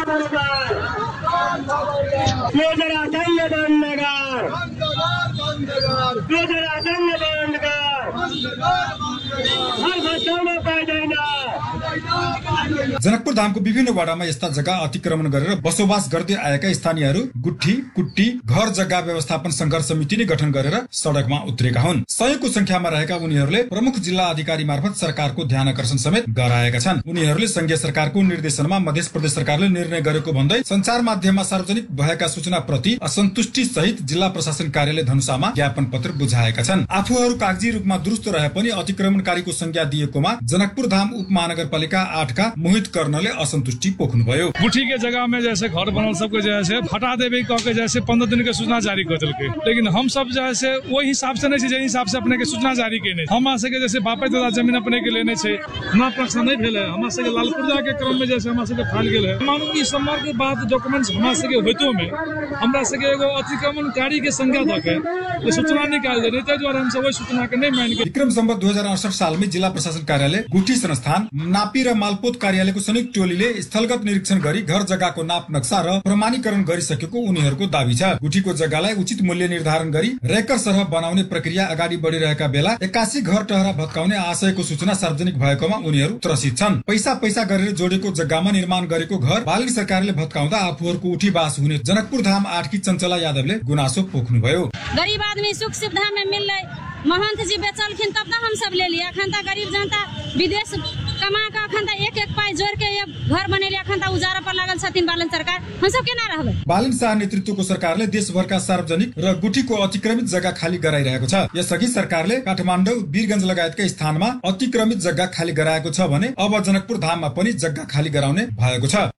जनकपुर धामको विभिन्न वडामा यस्ता जग्गा अतिक्रमण गरेर बसोबास गर्दै आएका स्थानीयहरू गुठी कुट्टी घर जग्गा व्यवस्थापन संघर्ष समिति नै गठन गरेर सडकमा उत्रेका हुन्। सयौंको संख्यामा रहेका उनीहरूले प्रमुख जिल्ला अधिकारी मार्फत सरकारको ध्यान आकर्षण समेत गराएका छन्। उनीहरूले संघीय सरकारको निर्देशनमा मध्य प्रदेश सरकारले निर्णय गरेको भन्दै संचार माध्यममा सार्वजनिक भएका सूचना प्रति असन्तुष्टि सहित जिल्ला प्रशासन कार्यालय धनुषामा ज्ञापन पत्र बुझाएका छन्। आफूहरू कागजी रूपमा दुरुस्त रहे पनि अतिक्रमणकारीको संज्ञा दिएकोमा जनकपुर धाम उपमहानगरपालिका 8 का मोहित कर्णले असंतुष्टि पोख्नुभयो। गुठी के जगह में जैसे घर बनल सबके जैसे हटा देवे कह के जैसे 15 दिन के सूचना जारी कर देलके, लेकिन हम सब जैसे वही हिसाब से नहीं, जे हिसाब से अपने के सूचना जारी केने हमरा से के जैसे बापे दादा जमीन अपने के लेने छे ना प्रश्न नहीं भेले। हमरा से के लालपुरजा के क्रम में जैसे हमरा से के फाइल गेल है, मानू कि सोमवार के बाद डॉक्यूमेंट्स हमरा से के होइतो में हमरा से के एगो अतिक्रमणकारी के संज्ञा दके ये सूचना निकाल दे, नहीं द्वारा हम सब वही सूचना के नहीं मान के। विक्रम संवत 2068 साल में जिल्ला प्रशासन कार्यालय गुठी संस्थान नापी र मालपोत कार्यालयको संयुक्त टोलीले स्थलगत निरीक्षण गरी घर जग्गाको नाप नक्सा र प्रमाणीकरण गरिसकेको उनीहरूको दाबी छ। गुठीको जग्गालाई उचित मूल्य निर्धारण गरी रेकर सरह बनाउने प्रक्रिया अगाडि बढिरहेका बेला 81 घर टहरा भत्काउने आशयको सूचना सार्वजनिक भएकोमा उनीहरू त्रसित छन्। पैसा गरेर जोडेको जग्गामा निर्माण गरेको घर बालिन सरकारले भत्काउँदा आफूहरूको उठीबास हुने जनकपुर धाम 8 की चञ्चला यादवले गुनासो पोख्नुभयो। गरीब आदमी सुख सुविधा में मिल रहे, महंत जी बेचलखिन तब तक हम सब ले लिया। अखन तक गरीब जनता विदेश कमा के अखन तक एक पाई जोड़ के ये घर बनेले, अखन तक उजारा पर लागल छथिन बालन सरकार, हम सब केना रहबै। बालिन शाह नेतृत्वको सरकारले देशभरका सार्वजनिक र गुठीको अतिक्रमित जग्गा खाली गराइरहेको छ। यसअघि सरकारले काठमाडौँ वीरगञ्ज लगायतका स्थानमा अतिक्रमित जग्गा खाली गराएको छ भने अब जनकपुर धाममा पनि जग्गा खाली गराउने भएको छ।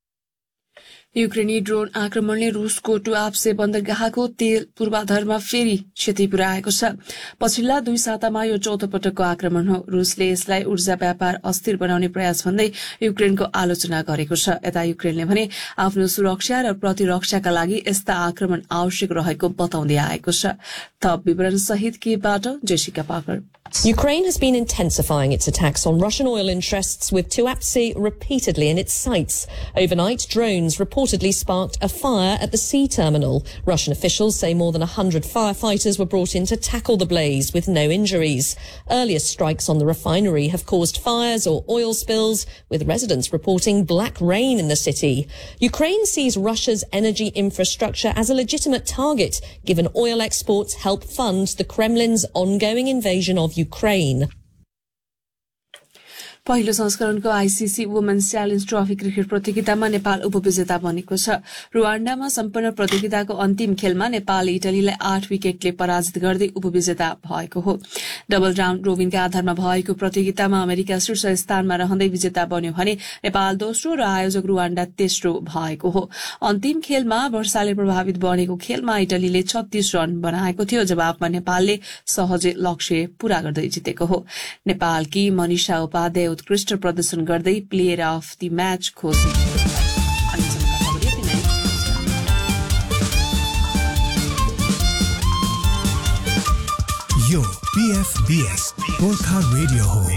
युक्रेनी ड्रोन आक्रमणले रूसको टुआप्से बन्दरगाहको तेल पूर्वाधारमा फेरि क्षति पुर्याएको छ। पछिल्ला 2 सातामा यो चौथो पटकको आक्रमण हो। रूसले यसलाई ऊर्जा व्यापार अस्थिर बनाउने प्रयास भन्दै युक्रेनको आलोचना गरेको छ। यता युक्रेनले भने आफ्नो सुरक्षा र प्रतिरक्षाका लागि यस्ता आक्रमण आवश्यक रहेको बताउँदै आएको छ। थप विवरण सहित केबाट जेसिका पाकर। Ukraine has been intensifying its attacks on Russian oil interests, with Tuapse repeatedly in its sights. Overnight, drones reportedly sparked a fire at the sea terminal. Russian officials say more than 100 firefighters were brought in to tackle the blaze with no injuries. Earlier strikes on the refinery have caused fires or oil spills, with residents reporting black rain in the city. Ukraine sees Russia's energy infrastructure as a legitimate target, given oil exports help fund the Kremlin's ongoing invasion of Ukraine. पहिलो संस्करणको ICC women's challenge trophy cricket प्रतियोगितामा नेपाल उपविजेता बनेको छ। रुवान्डामा सम्पन्न प्रतियोगिताको अन्तिम खेलमा नेपालले इटलीलाई 8 विकेटले पराजित गर्दै उपविजेता भएको हो। डबल राउण्ड रोबिनका आधारमा भएको प्रतियोगितामा अमेरिका शीर्ष स्थानमा रहँदै विजेता बन्यो भने नेपाल दोस्रो र आयोजक रुवान्डा तेस्रो भएको हो। अन्तिम खेलमा वर्षाले प्रभावित बनेको खेलमा इटलीले 36 रन बनाएको थियो। जवाफमा नेपालले सहजै लक्ष्य पूरा गर्दै जितेको हो। नेपालकी मनिषा उपाध्याय उत्कृष्ट प्रदर्शन गर्दै प्लेयर अफ द म्याच घोषित। यो पीएफबीएस गोर्खा रेडियो हो।